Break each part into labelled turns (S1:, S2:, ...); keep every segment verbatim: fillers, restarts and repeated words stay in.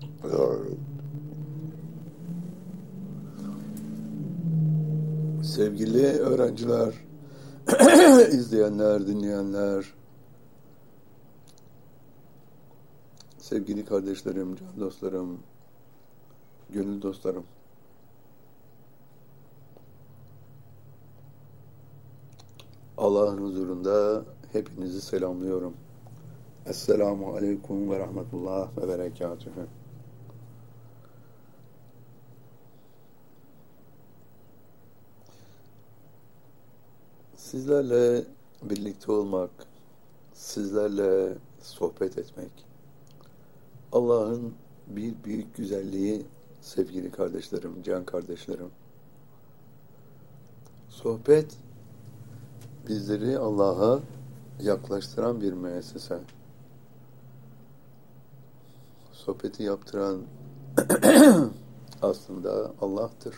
S1: Sevgili öğrenciler, izleyenler, dinleyenler, sevgili kardeşlerim, can dostlarım, gönül dostlarım. Allah'ın huzurunda hepinizi selamlıyorum. Esselamu aleyküm ve rahmetullah ve berekatühü. Sizlerle birlikte olmak, sizlerle sohbet etmek, Allah'ın bir büyük güzelliği sevgili kardeşlerim, can kardeşlerim. Sohbet bizleri Allah'a yaklaştıran bir müessese. Sohbeti yaptıran aslında Allah'tır.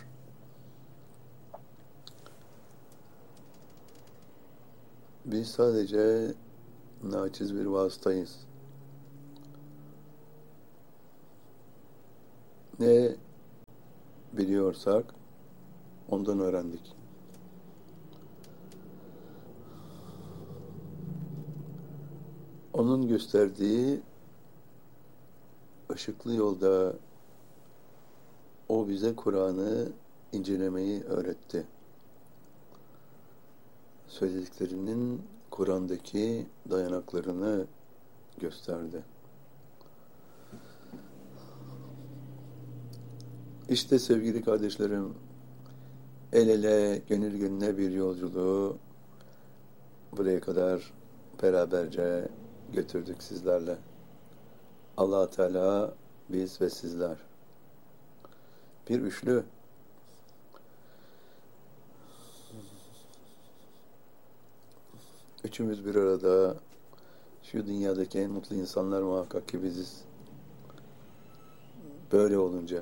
S1: Biz sadece naçiz bir vasıtayız. Ne biliyorsak ondan öğrendik. Onun gösterdiği ışıklı yolda o bize Kur'an'ı incelemeyi öğretti. Söylediklerinin Kur'an'daki dayanaklarını gösterdi. İşte sevgili kardeşlerim, el ele, gönül gönüle bir yolculuğu buraya kadar beraberce götürdük sizlerle. Allah Teala, biz ve sizler. Bir üçlü. Üçümüz bir arada, şu dünyadaki en mutlu insanlar muhakkak ki biziz. Böyle olunca.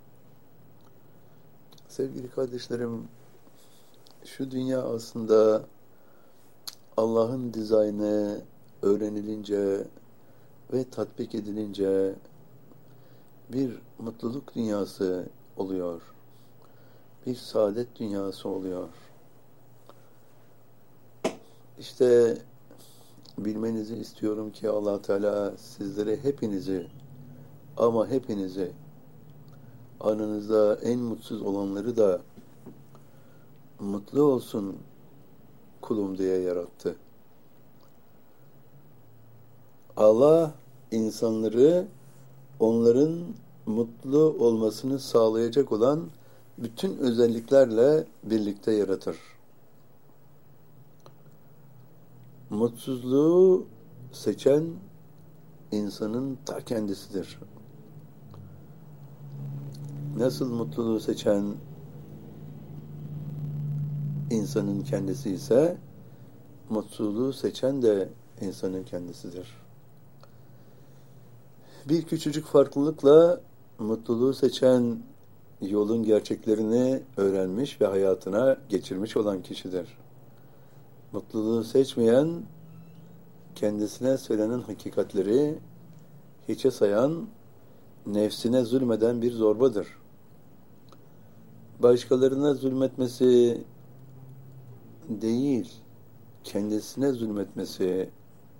S1: Sevgili kardeşlerim, şu dünya aslında Allah'ın dizaynı öğrenilince ve tatbik edilince bir mutluluk dünyası oluyor. Bir saadet dünyası oluyor. İşte bilmenizi istiyorum ki Allah Teala sizlere hepinizi ama hepinizi aranızda en mutsuz olanları da mutlu olsun kulum diye yarattı. Allah insanları onların mutlu olmasını sağlayacak olan bütün özelliklerle birlikte yaratır. Mutsuzluğu seçen insanın ta kendisidir. Nasıl mutluluğu seçen insanın kendisi ise mutsuzluğu seçen de insanın kendisidir. Bir küçücük farklılıkla mutluluğu seçen yolun gerçeklerini öğrenmiş ve hayatına geçirmiş olan kişidir. Mutluluğu seçmeyen, kendisine söylenen hakikatleri hiçe sayan, nefsine zulmeden bir zorbadır. Başkalarına zulmetmesi değil, kendisine zulmetmesi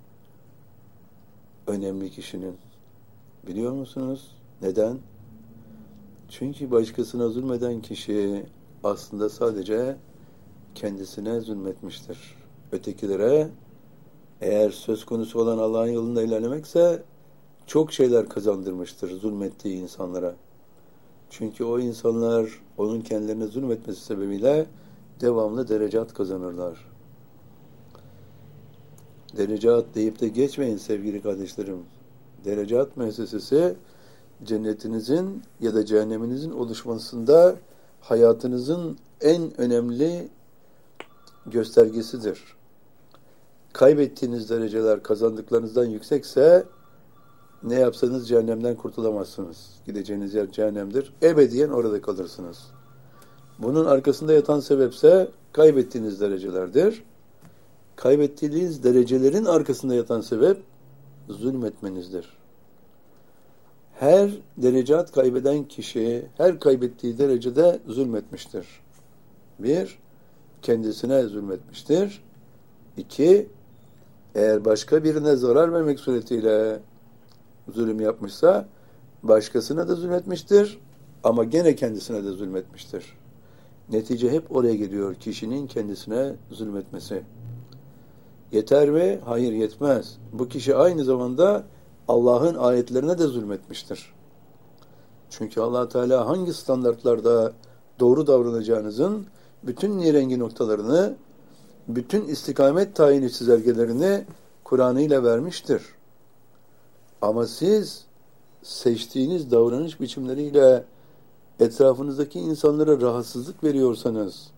S1: önemli kişinin. Biliyor musunuz? Neden? Çünkü başkasına zulmeden kişi aslında sadece kendisine zulmetmiştir. Ötekilere eğer söz konusu olan Allah'ın yolunda ilerlemekse çok şeyler kazandırmıştır zulmettiği insanlara. Çünkü o insanlar onun kendilerine zulmetmesi sebebiyle devamlı derecat kazanırlar. Derecat deyip de geçmeyin sevgili kardeşlerim. Derecat müessesesi cennetinizin ya da cehenneminizin oluşmasında hayatınızın en önemli göstergesidir. Kaybettiğiniz dereceler kazandıklarınızdan yüksekse ne yapsanız cehennemden kurtulamazsınız. Gideceğiniz yer cehennemdir. Ebediyen orada kalırsınız. Bunun arkasında yatan sebepse kaybettiğiniz derecelerdir. Kaybettiğiniz derecelerin arkasında yatan sebep zulmetmenizdir. Her derecat kaybeden kişi her kaybettiği derecede zulmetmiştir. Bir, kendisine zulmetmiştir. İki, eğer başka birine zarar vermek suretiyle zulüm yapmışsa başkasına da zulmetmiştir ama gene kendisine de zulmetmiştir. Netice hep oraya geliyor, kişinin kendisine zulmetmesi. Yeter mi? Hayır, yetmez. Bu kişi aynı zamanda Allah'ın ayetlerine de zulmetmiştir. Çünkü Allah Teala hangi standartlarda doğru davranacağınızın bütün nirengi noktalarını, bütün istikamet tayini çizelgelerini Kur'an'ı ile vermiştir. Ama siz seçtiğiniz davranış biçimleriyle etrafınızdaki insanlara rahatsızlık veriyorsanız,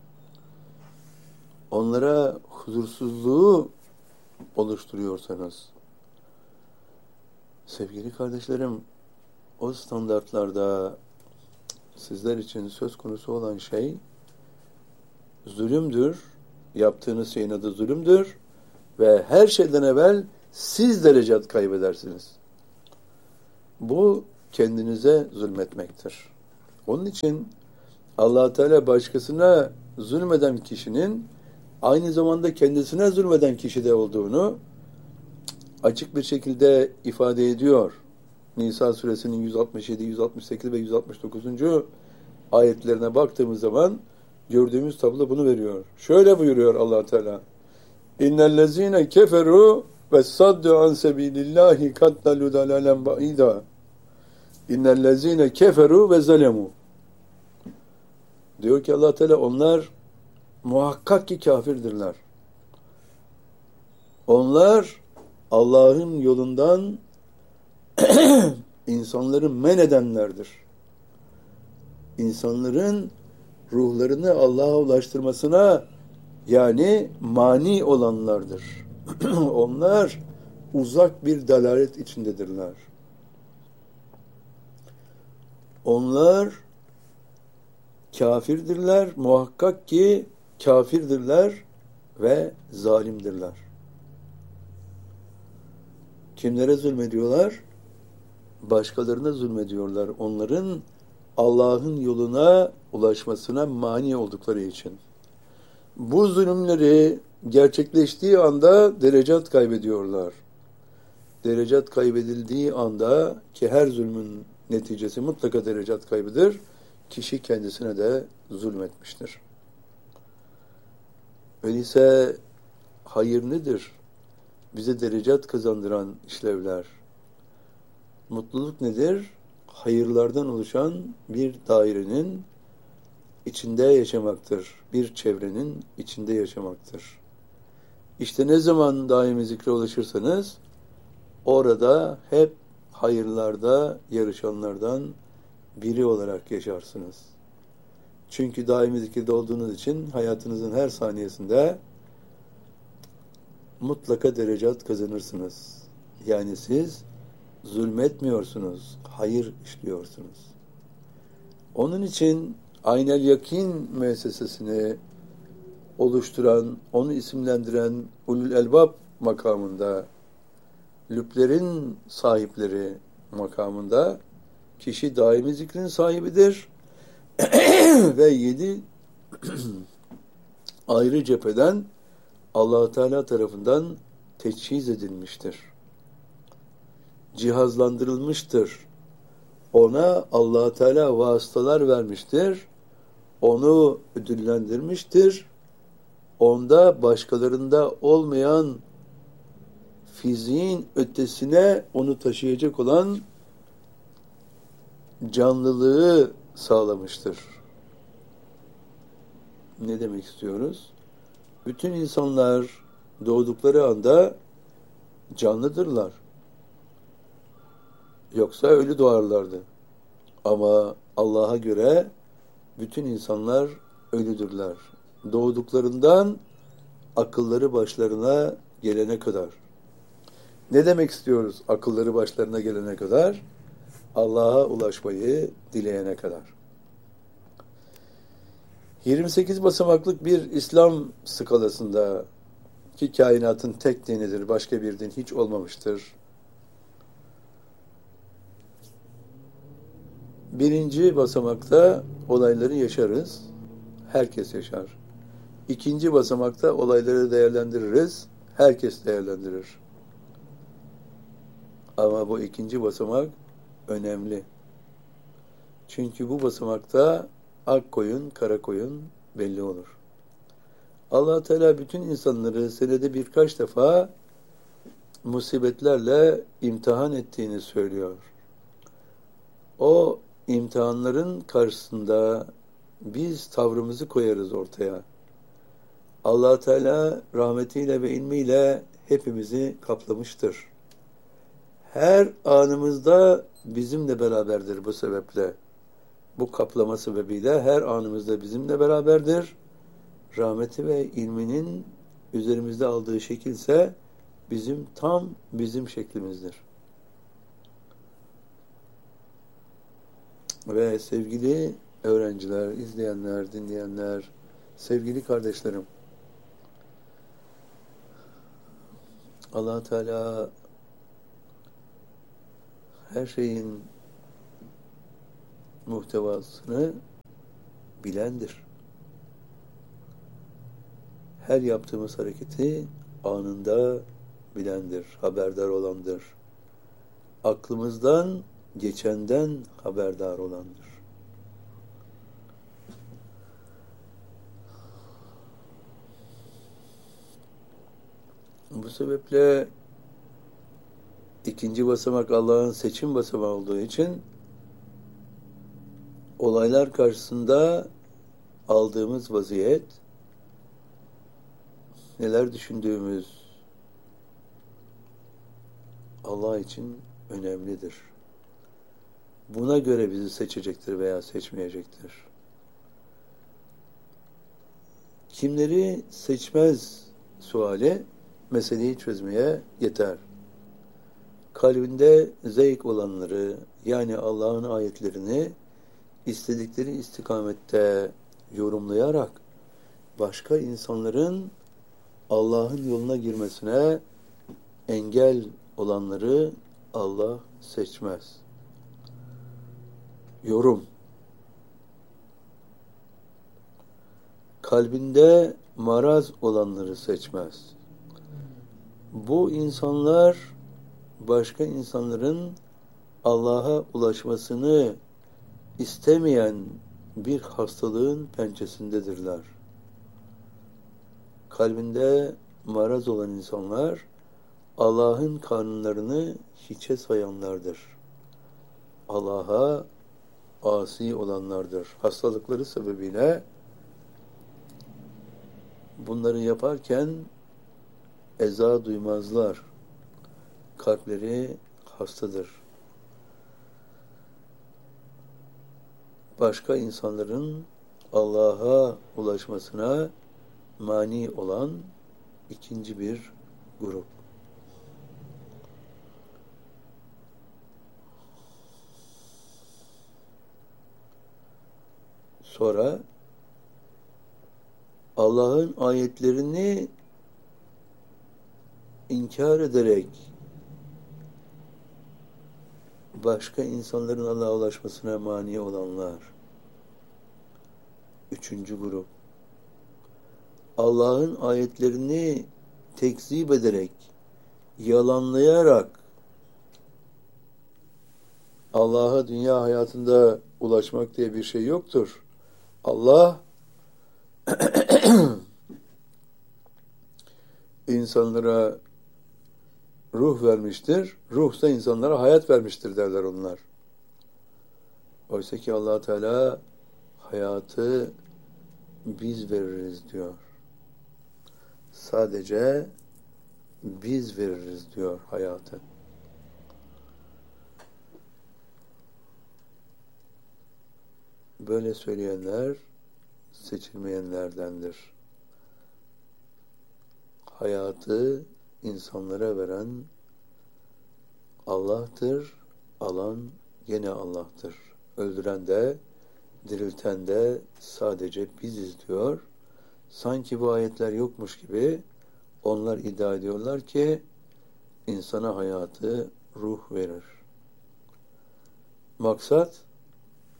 S1: onlara huzursuzluğu oluşturuyorsanız, sevgili kardeşlerim, o standartlarda sizler için söz konusu olan şey zulümdür. Yaptığınız şeyin adı zulümdür ve her şeyden evvel siz derecat kaybedersiniz. Bu kendinize zulmetmektir. Onun için Allah Teala başkasına zulmeden kişinin aynı zamanda kendisine zulmeden kişide olduğunu açık bir şekilde ifade ediyor. Nisa suresinin yüz altmış yedi, yüz altmış sekiz ve yüz altmış dokuzuncu ayetlerine baktığımız zaman gördüğümüz tablo bunu veriyor. Şöyle buyuruyor Allah Teala: İnnellezîne keferû ve saddu an sebilillahi kattalu dalalen ba'ida. İnnellezîne keferû ve zalemû. Diyor ki Allah Teala, onlar muhakkak ki kafirdirler. Onlar Allah'ın yolundan insanları men edenlerdir. İnsanların ruhlarını Allah'a ulaştırmasına yani mani olanlardır. Onlar uzak bir dalalet içindedirler. Onlar kafirdirler, muhakkak ki kafirdirler ve zalimdirler. Kimlere zulmediyorlar? Başkalarına zulmediyorlar. Onların Allah'ın yoluna ulaşmasına mani oldukları için. Bu zulümleri gerçekleştiği anda derecat kaybediyorlar. Derecat kaybedildiği anda, ki her zulmün neticesi mutlaka derecat kaybıdır, kişi kendisine de zulmetmiştir. Öyleyse hayır nedir? Bize derecat kazandıran işlevler. Mutluluk nedir? Hayırlardan oluşan bir dairenin içinde yaşamaktır. Bir çevrenin içinde yaşamaktır. İşte ne zaman daimi zikre ulaşırsanız orada hep hayırlarda yarışanlardan biri olarak yaşarsınız. Çünkü daimi zikirde olduğunuz için hayatınızın her saniyesinde mutlaka derecat kazanırsınız. Yani siz zulmetmiyorsunuz, hayır işliyorsunuz. Onun için Aynel Yakin müessesesini oluşturan, onu isimlendiren Ulul Elbab makamında, lüblerin sahipleri makamında kişi daimi zikrin sahibidir ve yedi ayrı cepheden Allah Teala tarafından teçhiz edilmiştir. Cihazlandırılmıştır. Ona Allah Teala vasıtalar vermiştir. Onu ödüllendirmiştir. Onda başkalarında olmayan fiziğin ötesine onu taşıyacak olan canlılığı sağlamıştır. Ne demek istiyoruz? Bütün insanlar doğdukları anda canlıdırlar. Yoksa ölü doğarlardı. Ama Allah'a göre bütün insanlar ölüdürler. Doğduklarından akılları başlarına gelene kadar. Ne demek istiyoruz akılları başlarına gelene kadar? Allah'a ulaşmayı dileyene kadar. yirmi sekiz basamaklık bir İslam skalasında ki kainatın tek dinidir, başka bir din hiç olmamıştır. birinci basamakta olayları yaşarız. Herkes yaşar. İkinci basamakta olayları değerlendiririz. Herkes değerlendirir. Ama bu ikinci basamak önemli. Çünkü bu basamakta ak koyun, kara koyun belli olur. Allah Teala bütün insanları senede birkaç defa musibetlerle imtihan ettiğini söylüyor. O imtihanların karşısında biz tavrımızı koyarız ortaya. Allah Teala rahmetiyle ve ilmiyle hepimizi kaplamıştır. Her anımızda bizimle beraberdir bu sebeple. Bu kaplama sebebiyle her anımızda bizimle beraberdir. Rahmeti ve ilminin üzerimizde aldığı şekilse bizim tam bizim şeklimizdir. Ve sevgili öğrenciler, izleyenler, dinleyenler, sevgili kardeşlerim, Allah Teala her şeyin muhtevasını bilendir. Her yaptığımız hareketi anında bilendir, haberdar olandır. Aklımızdan geçenden haberdar olandır. Bu sebeple ikinci basamak Allah'ın seçim basamağı olduğu için olaylar karşısında aldığımız vaziyet, neler düşündüğümüz Allah için önemlidir. Buna göre bizi seçecektir veya seçmeyecektir. Kimleri seçmez suali meseleyi çözmeye yeter. Kalbinde zevk olanları, yani Allah'ın ayetlerini istedikleri istikamette yorumlayarak başka insanların Allah'ın yoluna girmesine engel olanları Allah seçmez. Yorum. Kalbinde maraz olanları seçmez. Bu insanlar başka insanların Allah'a ulaşmasını istemeyen bir hastalığın pençesindedirler. Kalbinde maraz olan insanlar Allah'ın kanunlarını hiçe sayanlardır. Allah'a asi olanlardır. Hastalıkları sebebiyle bunları yaparken eza duymazlar. Kalpleri hastadır. Başka insanların Allah'a ulaşmasına mani olan ikinci bir grup. Sonra Allah'ın ayetlerini inkar ederek başka insanların Allah'a ulaşmasına mani olanlar. Üçüncü grup. Allah'ın ayetlerini tekzip ederek, yalanlayarak Allah'a dünya hayatında ulaşmak diye bir şey yoktur. Allah insanlara ruh vermiştir. Ruh da insanlara hayat vermiştir derler onlar. Oysa ki Allah Teala hayatı biz veririz diyor. Sadece biz veririz diyor hayatı. Böyle söyleyenler seçilmeyenlerdendir. Hayatı insanlara veren Allah'tır, alan gene Allah'tır. Öldüren de, dirilten de sadece biziz diyor. Sanki bu ayetler yokmuş gibi onlar iddia ediyorlar ki insana hayatı ruh verir. Maksat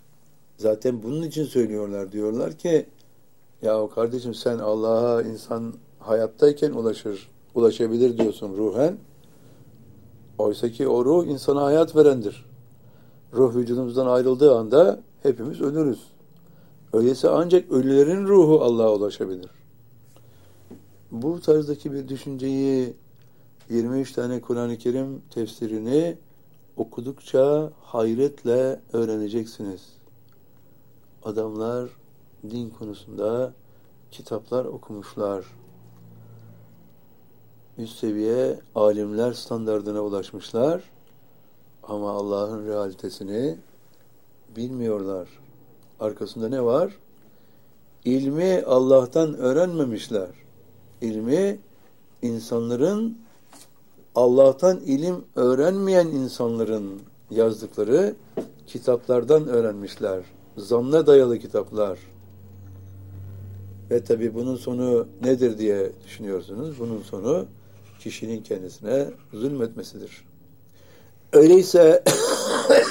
S1: Zaten bunun için söylüyorlar. Diyorlar ki ya kardeşim sen Allah'a insan hayattayken ulaşır, ulaşabilir diyorsun ruhen. Oysa ki o ruh insana hayat verendir. Ruh vücudumuzdan ayrıldığı anda hepimiz ölürüz. Öyleyse ancak ölülerin ruhu Allah'a ulaşabilir. Bu tarzdaki bir düşünceyi yirmi üç tane Kur'an-ı Kerim tefsirini okudukça hayretle öğreneceksiniz. Adamlar din konusunda kitaplar okumuşlar. Üst seviye alimler standardına ulaşmışlar. Ama Allah'ın realitesini bilmiyorlar. Arkasında ne var? İlmi Allah'tan öğrenmemişler. İlmi insanların, Allah'tan ilim öğrenmeyen insanların yazdıkları kitaplardan öğrenmişler. Zanna dayalı kitaplar. Ve tabi bunun sonu nedir diye düşünüyorsunuz. Bunun sonu kişinin kendisine zulmetmesidir. Öyleyse